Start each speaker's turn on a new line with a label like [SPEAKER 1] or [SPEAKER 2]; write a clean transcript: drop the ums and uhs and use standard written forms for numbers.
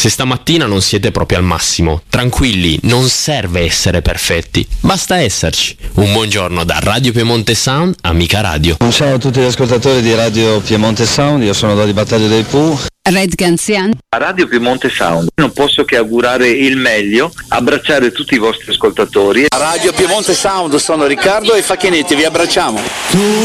[SPEAKER 1] Se stamattina non siete proprio al massimo, tranquilli, non serve essere perfetti, basta esserci. Un buongiorno da Radio Piemonte Sound, Amica Radio.
[SPEAKER 2] Un ciao a tutti gli ascoltatori di Radio Piemonte Sound, io sono Dodi Battaglio dei Pooh.
[SPEAKER 3] Red Ganzian.
[SPEAKER 4] A Radio Piemonte Sound non posso che augurare il meglio, abbracciare tutti i vostri ascoltatori.
[SPEAKER 5] A Radio Piemonte Sound sono Riccardo e Facchinetti, vi abbracciamo.